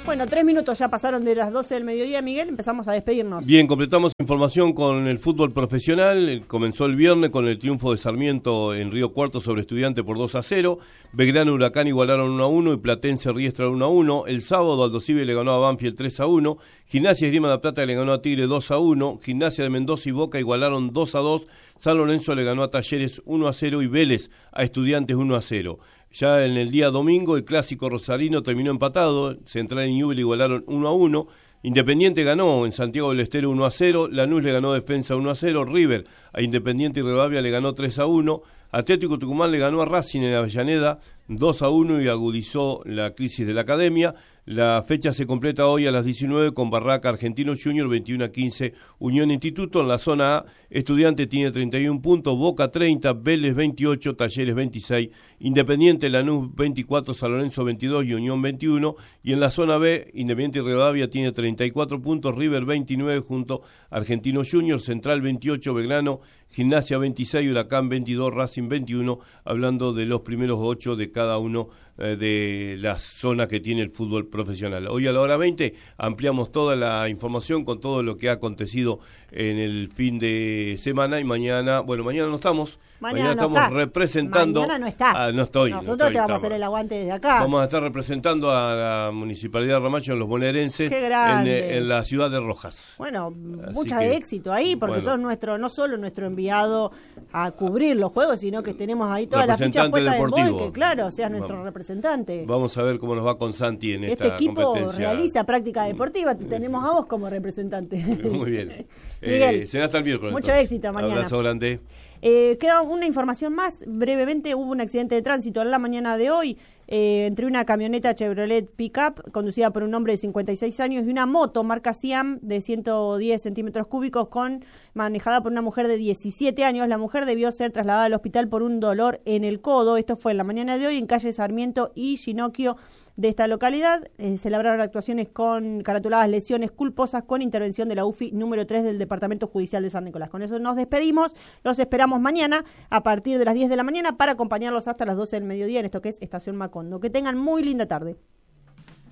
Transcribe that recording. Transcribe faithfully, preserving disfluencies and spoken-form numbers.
Bueno, tres minutos ya pasaron de las doce del mediodía, Miguel, empezamos a despedirnos. Bien, completamos información con el fútbol profesional. Comenzó el viernes con el triunfo de Sarmiento en Río Cuarto sobre Estudiantes por dos a cero. Belgrano y Huracán igualaron uno a uno y Platense Riestra uno a uno. El sábado Aldo Civi le ganó a Banfield tres a uno. Gimnasia Esgrima de la Plata le ganó a Tigre dos a uno. Gimnasia de Mendoza y Boca igualaron dos a dos. San Lorenzo le ganó a Talleres uno a cero y Vélez a Estudiantes uno a cero. Ya en el día domingo el clásico rosarino terminó empatado, Central y Newell igualaron uno a uno, Independiente ganó en Santiago del Estero uno a cero, Lanús le ganó Defensa uno a cero, River a Independiente y Rivadavia le ganó tres a uno, Atlético Tucumán le ganó a Racing en Avellaneda dos a uno y agudizó la crisis de la academia. La fecha se completa hoy a las diecinueve con Barraca Argentino Junior veintiuno a quince, Unión Instituto. En la zona A, Estudiante tiene treinta y un puntos, Boca treinta, Vélez veintiocho, Talleres veintiséis, Independiente Lanús veinticuatro, San Lorenzo veintidós y Unión veintiuno. Y en la zona B, Independiente y Rivadavia tiene treinta y cuatro puntos, River veintinueve junto a Argentino Junior, Central veintiocho, Belgrano, Gimnasia veintiséis, Huracán veintidós, Racing veintiuno, hablando de los primeros ocho de cada uno eh, de las zonas que tiene el fútbol profesional. Hoy a la hora veinte ampliamos toda la información con todo lo que ha acontecido en el fin de semana y mañana, bueno, mañana no estamos, mañana, mañana no estamos estás. Representando. Mañana no estás. Ah, no estoy. Nosotros no estoy, te vamos estamos. a hacer el aguante desde acá. Vamos a estar representando a la Municipalidad de Ramallo, en los bonaerenses, Qué en, grande. en la ciudad de Rojas. Bueno, Así mucha que, de éxito ahí, porque bueno. sos nuestro, no solo nuestro enviado a cubrir los juegos, sino que tenemos ahí todas las fichas Representante puestas en vos, y deportivo. que claro, seas nuestro Vamos. representante. Vamos a ver cómo nos va con Santi en Este esta equipo competencia. realiza práctica deportiva, te tenemos a vos como representante. Muy bien. Miguel, eh, será hasta el miércoles. mucho entonces. éxito mañana. Abrazo grande. Eh, queda una información más, brevemente hubo un accidente de tránsito en la mañana de hoy eh, entre una camioneta Chevrolet Pickup conducida por un hombre de cincuenta y seis años y una moto marca Siam de ciento diez centímetros cúbicos con manejada por una mujer de diecisiete años. La mujer debió ser trasladada al hospital por un dolor en el codo. Esto fue en la mañana de hoy en calle Sarmiento y Ginocchio de esta localidad. Eh, se labraron actuaciones con caratuladas lesiones culposas con intervención de la U F I número tres del Departamento Judicial de San Nicolás. Con eso nos despedimos, los esperamos mañana a partir de las diez de la mañana para acompañarlos hasta las doce del mediodía en esto que es Estación Macondo. Que tengan muy linda tarde.